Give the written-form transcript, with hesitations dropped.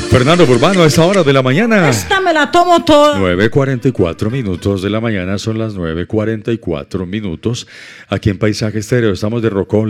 Fernando Burbano, a esta hora de la mañana. Esta me la tomo toda. 9:44 minutos de la mañana, son las 9:44 minutos. Aquí en Paisaje Estéreo estamos de Rocón.